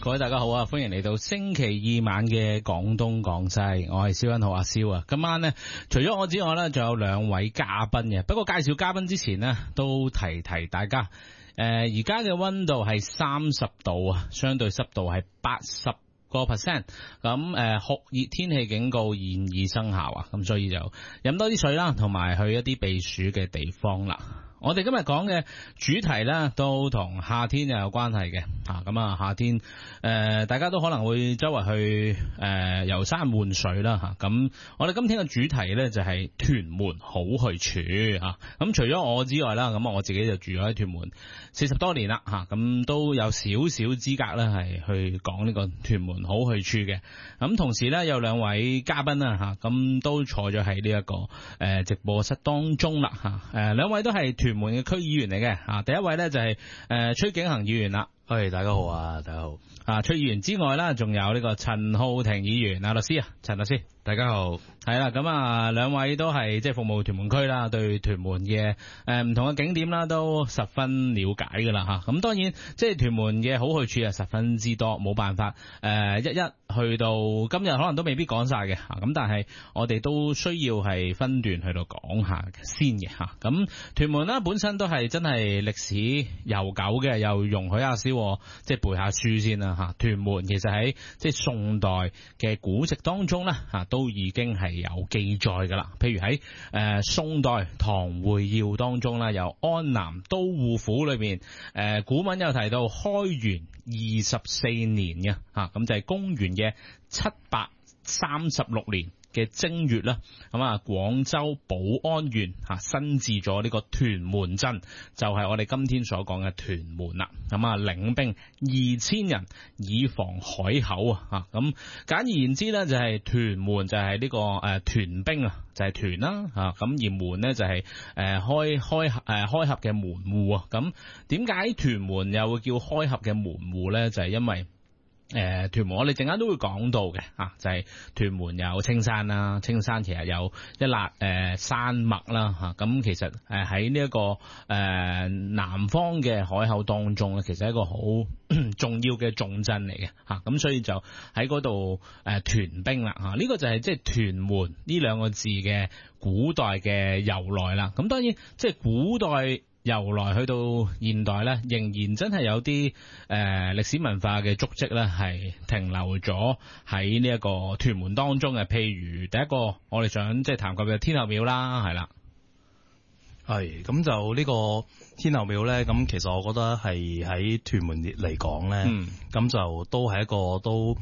各位大家好啊，歡迎嚟到星期二晚嘅廣東廣西，我係蕭欣浩阿蕭啊。今晚呢，除咗我之外呢，仲有兩位嘉賓嘅。不過介紹嘉賓之前呢，都提大家，而家嘅溫度係30度啊，相對濕度係80%，咁酷熱天氣警告現已生效啊，咁所以就飲多啲水啦，同埋去一啲避暑嘅地方啦。我哋今日講嘅主題呢，都同夏天又有關係嘅，咁啊夏天大家都可能會周圍去遊山玩水啦，咁我哋今天嘅主題呢，就係屯門好去處咁除咗我之外啦，咁我自己就住咗喺屯門40多年啦，咁都有少少資格呢係去講呢個屯門好去處嘅。咁同時呢，有兩位嘉賓啦，咁都坐咗喺呢一個直播室當中啦，兩位都係屯門嘅區議員嚟嘅，第一位呢就係崔景恒議員啦。 大家好啊，大家好。 崔議員之外啦，仲有呢個陳浩庭議員律師啊，陳律師。 大家好。 係啦，咁兩位都係即係服務屯門區啦，對屯門嘅唔同嘅景點啦，都十分了解噶啦吓。咁當然即係屯門嘅好去處十分之多，冇辦法一去到今日可能都未必講晒嘅吓。咁但係我哋都需要係分段去到講下先嘅吓。咁屯門啦本身都係真係歷史悠久嘅，又容許阿蕭即係背下書先啦吓。屯門其實喺即係宋代嘅古籍當中咧都已經係有記載噶啦。譬如喺宋代唐會要當中啦，有安南都護府裏面古文有提到開元24年嘅咁就係公元嘅736年嘅正月啦，咁廣州寶安縣新置咗呢個屯門鎮，就係我哋今天所講嘅屯門啦。咁領兵2000人以防海口啊。咁簡而言之咧，就係屯門就係呢個屯兵啊，就係屯啦咁而門咧就係開合嘅門戶啊。咁點解屯門又會叫開合嘅門戶咧？就係因為屯門我哋陣間都會講到嘅就係屯門有青山啦，青山其實有一笪山脈啦咁其實喺呢一個南方嘅海口當中咧，其實係一個好重要嘅重鎮嚟嘅咁所以就喺嗰度屯兵啦呢個就係即係屯門呢兩個字嘅古代嘅由來啦。咁當然即係古代由來去到現代咧，仍然真係有啲歷史文化嘅足跡咧，係停留咗喺呢一個屯門當中嘅。譬如第一個我哋想即係談及嘅天后廟啦，係啦， 係咁就呢個天后廟咧，咁其實我覺得係喺屯門嚟講咧，咁就都係一個都